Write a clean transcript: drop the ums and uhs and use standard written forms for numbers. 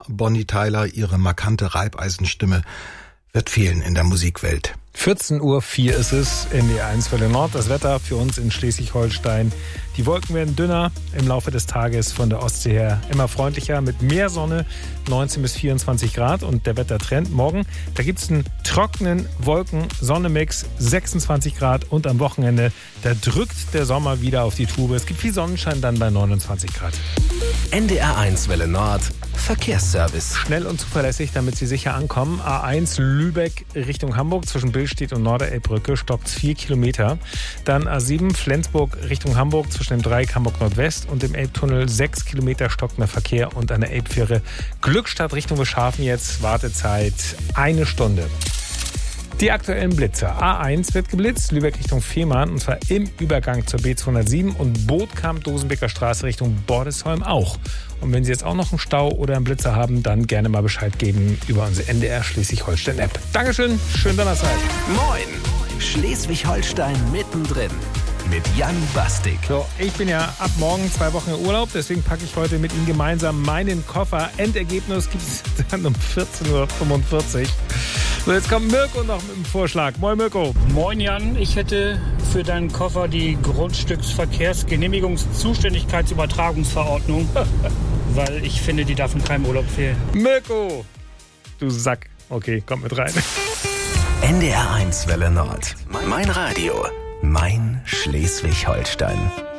Bonnie Tyler, ihre markante Reibeisenstimme, wird fehlen in der Musikwelt. 14:04 Uhr ist es, NDR1 Welle Nord. Das Wetter für uns in Schleswig-Holstein. Die Wolken werden dünner im Laufe des Tages, von der Ostsee her immer freundlicher, mit mehr Sonne, 19 bis 24 Grad. Und der Wettertrend morgen, da gibt es einen trockenen Wolken-Sonne-Mix, 26 Grad. Und am Wochenende, da drückt der Sommer wieder auf die Tube. Es gibt viel Sonnenschein dann bei 29 Grad. NDR1 Welle Nord, Verkehrsservice. Schnell und zuverlässig, damit Sie sicher ankommen. A1 Lübeck Richtung Hamburg zwischen Billstedt und Norderelbbrücke stoppt 4 Kilometer. Dann A7 Flensburg Richtung Hamburg zwischen dem Dreieck Hamburg Nordwest und dem Elbtunnel 6 Kilometer stockender Verkehr und an der Elbfähre Glückstadt Richtung Wischhafen jetzt Wartezeit 1 Stunde. Die aktuellen Blitzer. A1 wird geblitzt, Lübeck Richtung Fehmarn, und zwar im Übergang zur B207 und Bootkamp-Dosenbeker Straße Richtung Bordesholm auch. Und wenn Sie jetzt auch noch einen Stau oder einen Blitzer haben, dann gerne mal Bescheid geben über unsere NDR Schleswig-Holstein-App. Dankeschön, schönen Donnerstag. Moin, Schleswig-Holstein mittendrin. Mit Jan Bastik. So, ich bin ja ab morgen 2 Wochen im Urlaub, deswegen packe ich heute mit Ihnen gemeinsam meinen Koffer. Endergebnis gibt es dann um 14:45 Uhr. So, jetzt kommt Mirko noch mit dem Vorschlag. Moin Mirko. Moin Jan, ich hätte für deinen Koffer die Grundstücksverkehrsgenehmigungszuständigkeitsübertragungsverordnung, weil ich finde, die darf in keinem Urlaub fehlen. Mirko, du Sack. Okay, komm mit rein. NDR1 Welle Nord. Mein Radio. Mein Schleswig-Holstein.